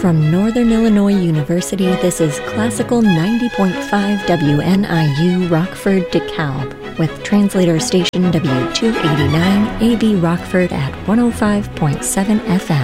From Northern Illinois University, this is Classical 90.5 WNIU Rockford DeKalb, with translator station W289 AB Rockford at 105.7 FM.